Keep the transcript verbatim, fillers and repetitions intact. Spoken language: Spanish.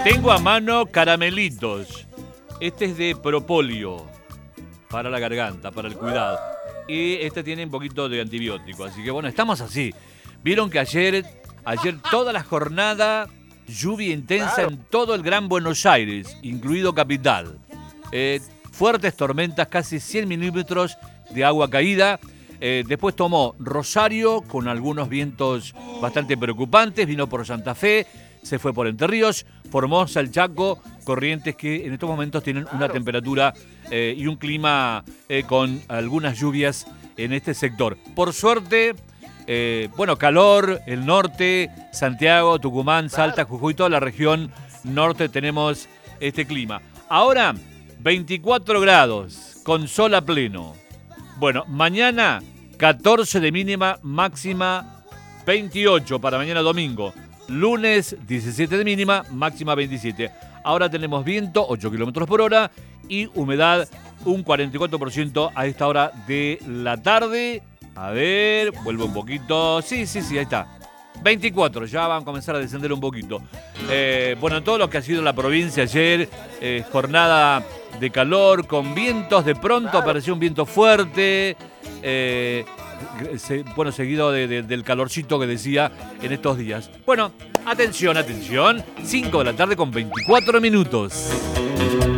Tengo a mano caramelitos. Este es de propóleo, para la garganta, para el cuidado. Y este tiene un poquito de antibiótico. Así que bueno, estamos así. Vieron que ayer, ayer toda la jornada, lluvia intensa en todo el Gran Buenos Aires, incluido Capital. Eh, fuertes tormentas, casi cien milímetros de agua caída. Eh, después tomó Rosario con algunos vientos bastante preocupantes, vino por Santa Fe, se fue por Entre Ríos, Formosa, el Chaco, Corrientes, que en estos momentos tienen una temperatura eh, y un clima eh, con algunas lluvias en este sector. Por suerte, eh, bueno, calor, el norte, Santiago, Tucumán, Salta, Jujuy, toda la región norte tenemos este clima. Ahora, veinticuatro grados, con sol a pleno. Bueno, mañana catorce de mínima, máxima veintiocho para mañana domingo. Lunes diecisiete de mínima, máxima veintisiete. Ahora tenemos viento, ocho kilómetros por hora y humedad un cuarenta y cuatro por ciento a esta hora de la tarde. A ver, vuelvo un poquito. Sí, sí, sí, ahí está. veinticuatro, ya van a comenzar a descender un poquito. Eh, bueno, todo lo que ha sido la provincia ayer, eh, jornada de calor, con vientos, de pronto apareció un viento fuerte, eh, se, bueno, seguido de, de, del calorcito que decía en estos días. Bueno, atención, atención, cinco de la tarde con veinticuatro minutos.